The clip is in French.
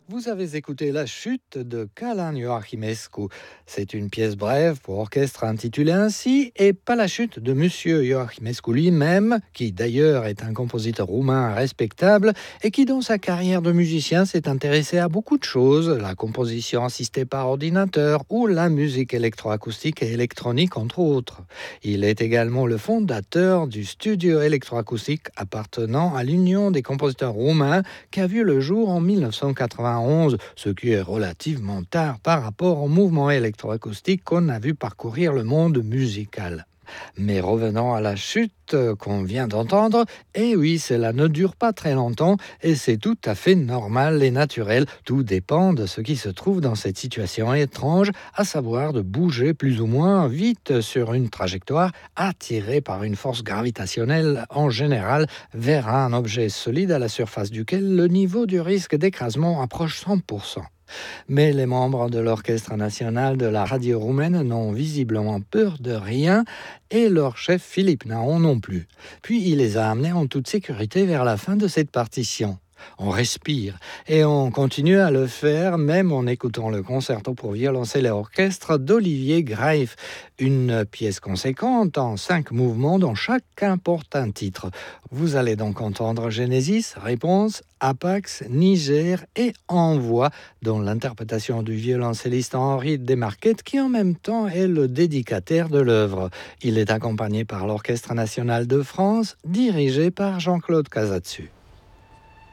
Vous avez écouté La chute de Calan Joachimescu. C'est une pièce brève pour orchestre intitulée ainsi, et pas la chute de Monsieur Joachimescu lui-même, qui d'ailleurs est un compositeur roumain respectable et qui dans sa carrière de musicien s'est intéressé à beaucoup de choses, la composition assistée par ordinateur ou la musique électroacoustique et électronique entre autres. Il est également le fondateur du studio électroacoustique appartenant à l'Union des compositeurs roumains qui a vu le jour en 1991, ce qui est relativement tard par rapport au mouvement électroacoustique qu'on a vu parcourir le monde musical. Mais revenons à la chute qu'on vient d'entendre, et oui, cela ne dure pas très longtemps et c'est tout à fait normal et naturel. Tout dépend de ce qui se trouve dans cette situation étrange, à savoir de bouger plus ou moins vite sur une trajectoire attirée par une force gravitationnelle en général vers un objet solide à la surface duquel le niveau du risque d'écrasement approche 100%. Mais les membres de l'Orchestre national de la radio roumaine n'ont visiblement peur de rien et leur chef Philippe Naon non plus. Puis il les a amenés en toute sécurité vers la fin de cette partition. On respire et on continue à le faire même en écoutant le concerto pour violoncelle et orchestre d'Olivier Greif, une pièce conséquente en 5 mouvements dont chacun porte un titre. Vous allez donc entendre Genesis, Réponse, Apax, Niger et Envoi, dont l'interprétation du violoncelliste Henri Desmarquettes qui en même temps est le dédicataire de l'œuvre. Il est accompagné par l'Orchestre national de France, dirigé par Jean-Claude Casatsu.